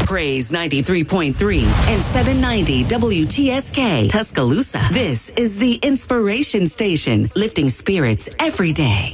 Praise 93.3 and 790 WTSK Tuscaloosa. This is the Inspiration Station, lifting spirits every day.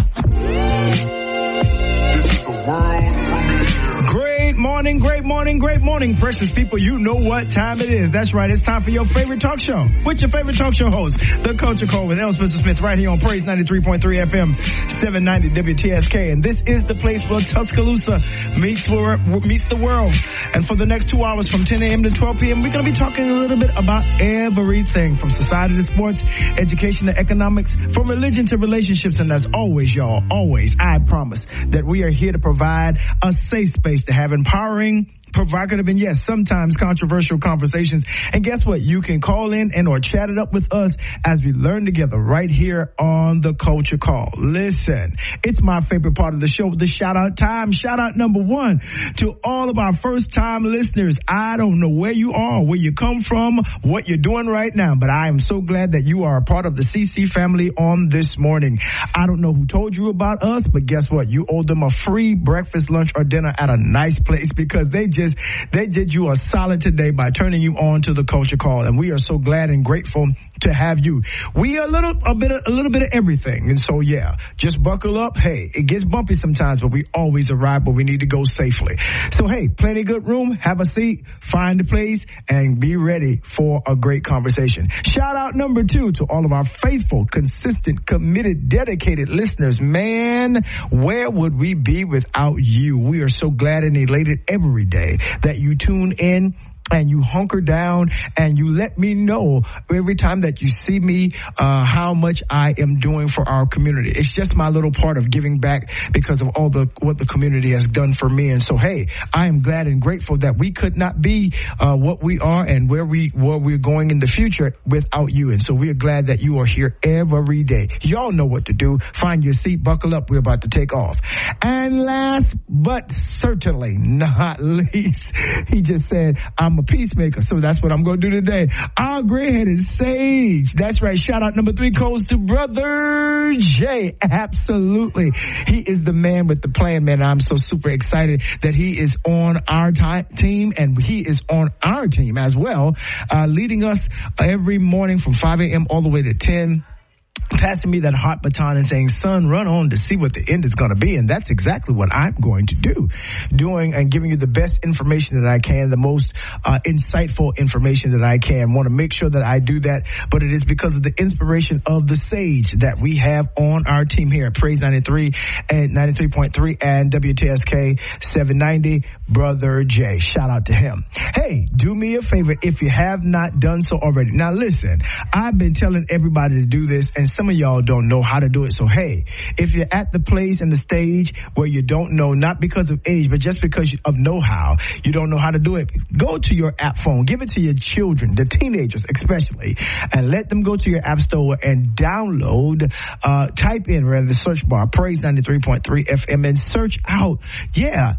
Great morning, precious people. You know what time it is. That's right. It's time for your favorite talk show. With your favorite talk show host, The Culture Call with L. Spencer Smith, right here on Praise 93.3 FM, 790 WTSK. And this is the place where Tuscaloosa meets the world. And for the next 2 hours from 10 a.m. to 12 p.m., we're going to be talking a little bit about everything from society to sports, education to economics, from religion to relationships. And as always, y'all, I promise that we are here to provide a safe space to have empowering, provocative, and yes, sometimes controversial conversations. And guess what? You can call in and or chat it up with us as we learn together right here on The Culture Call. Listen, it's my favorite part of the show, the shout out time. Shout out number one to all of our first time listeners. I don't know where you are, where you come from, what you're doing right now, but I am so glad that you are a part of the CC family on this morning. I don't know who told you about us, but guess what? You owe them a free breakfast, lunch, or dinner at a nice place because they did you a solid today by turning you on to The Culture Call, and we are so glad and grateful to have you. We are a little bit of everything, and so yeah, just buckle up. Hey, it gets bumpy sometimes, but we always arrive where we need to go safely. So hey, plenty of good room, have a seat, find a place, and be ready for a great conversation. Shout out number two to all of our faithful, consistent, committed, dedicated listeners. Man, where would we be without you? We are so glad and elated every day that you tune in and you hunker down and you let me know every time that you see me how much I am doing for our community. It's just my little part of giving back because of what the community has done for me. And so, hey, I am glad and grateful that we could not be what we are and where we're going in the future without you. And so we are glad that you are here every day. Y'all know what to do. Find your seat, buckle up. We're about to take off. And last but certainly not least, he just said, I'm a peacemaker, so that's what I'm going to do today. Our gray-headed sage. That's right. Shout out number three goes to Brother Jay. Absolutely. He is the man with the plan, man. I'm so super excited that he is on our team, and he is on our team as well, leading us every morning from 5 a.m. all the way to 10. Passing me that hot baton and saying, son, run on to see what the end is going to be. And that's exactly what I'm going to do. Doing and giving you the best information that I can, the most insightful information that I can. Want to make sure that I do that. But it is because of the inspiration of the sage that we have on our team here at Praise 93 and 93.3 and WTSK 790, Brother Jay. Shout out to him. Hey, do me a favor if you have not done so already. Now listen, I've been telling everybody to do this, and some of y'all don't know how to do it. So hey, if you're at the place and the stage where you don't know, not because of age, but just because of know-how, you don't know how to do it, go to your app phone, give it to your children, the teenagers especially, and let them go to your app store and download, type in rather the search bar, Praise 93.3 FM, and search out,